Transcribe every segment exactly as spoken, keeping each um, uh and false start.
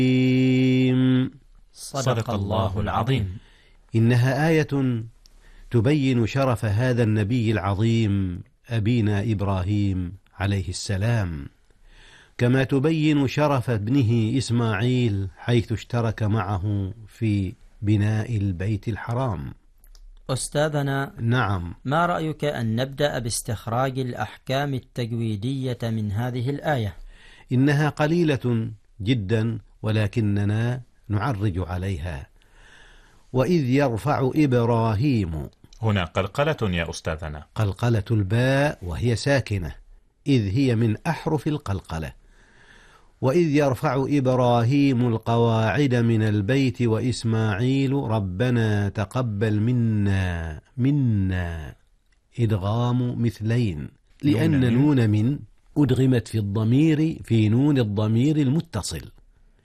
صدق الله العظيم. إنها آية تبين شرف هذا النبي العظيم أبينا إبراهيم عليه السلام، كما تبين شرف ابنه إسماعيل حيث اشترك معه في بناء البيت الحرام. أستاذنا، نعم، ما رأيك أن نبدأ باستخراج الأحكام التجويدية من هذه الآية؟ إنها قليلة جدا ولكننا نعرج عليها. وإذ يرفع إبراهيم، هنا قلقلة يا أستاذنا. قلقلة الباء وهي ساكنة، إذ هي من أحرف القلقلة. وإذ يرفع إبراهيم القواعد من البيت وإسماعيل ربنا تقبل منا. منا إدغام مثلين، لأن نون من أدغمت في الضمير في نون الضمير المتصل.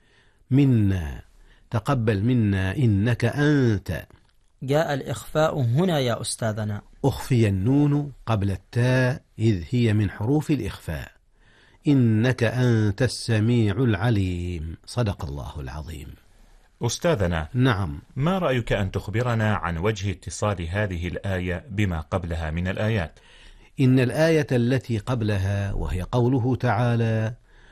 منا تقبل منا إنك أنت. جاء الإخفاء هنا يا أستاذنا. أخفي النون قبل التاء إذ هي من حروف الإخفاء. إنك أنت السميع العليم. صدق الله العظيم. أستاذنا، نعم، ما رأيك أن تخبرنا عن وجه اتصال هذه الآية بما قبلها من الآيات؟ إن الآية التي قبلها وهي قوله تعالى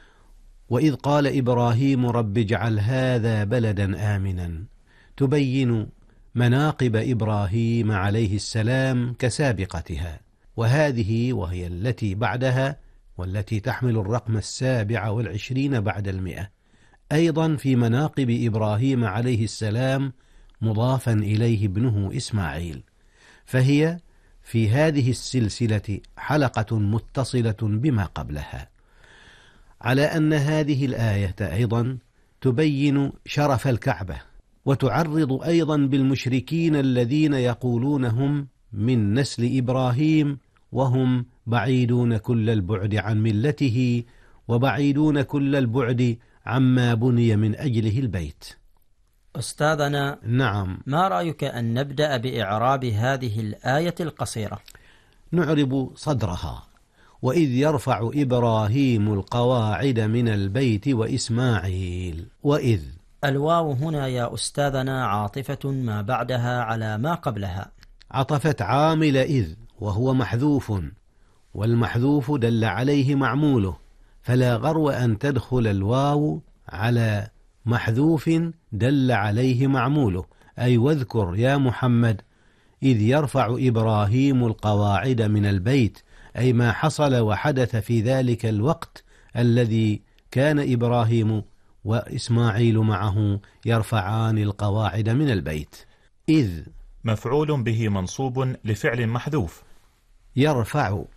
وإذ قال إبراهيم رب اجعل هذا بلدا آمنا، تبين مناقب إبراهيم عليه السلام كسابقتها، وهذه وهي التي بعدها والتي تحمل الرقم السابع والعشرين بعد المئة أيضا في مناقب إبراهيم عليه السلام مضافا إليه ابنه إسماعيل، فهي في هذه السلسلة حلقة متصلة بما قبلها، على أن هذه الآية أيضا تبين شرف الكعبة، وتعرض أيضا بالمشركين الذين يقولون هم من نسل إبراهيم وهم بعيدون كل البعد عن ملته وبعيدون كل البعد عما بني من أجله البيت. أستاذنا، نعم، ما رأيك أن نبدأ بإعراب هذه الآية القصيرة؟ نعرب صدرها. وإذ يرفع إبراهيم القواعد من البيت وإسماعيل. وإذ، الواو هنا يا أستاذنا عاطفة ما بعدها على ما قبلها، عطفت عامل إذ وهو محذوف، والمحذوف دل عليه معموله، فلا غرو أن تدخل الواو على محذوف دل عليه معموله، أي واذكر يا محمد إذ يرفع إبراهيم القواعد من البيت، أي ما حصل وحدث في ذلك الوقت الذي كان إبراهيم وإسماعيل معه يرفعان القواعد من البيت. إذ مفعول به منصوب لفعل محذوف. يرفع